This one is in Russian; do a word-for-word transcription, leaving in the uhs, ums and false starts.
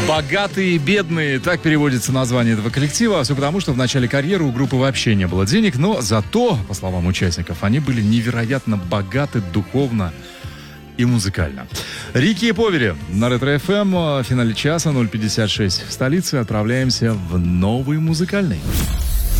Богатые и бедные, так переводится название этого коллектива. Все потому, что в начале карьеры у группы вообще не было денег, но зато, по словам участников, они были невероятно богаты духовно и музыкально. Рики и Повери на Ретро-эф эм. В финале часа ноль пятьдесят шесть в столице отправляемся в новый музыкальный.